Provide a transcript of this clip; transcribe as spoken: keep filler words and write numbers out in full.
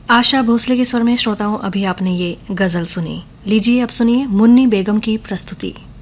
आशा भोसले के स्वर में श्रोताओं अभी आपने ये गजल सुनी। लीजिए अब सुनिए मुन्नी बेगम की प्रस्तुति।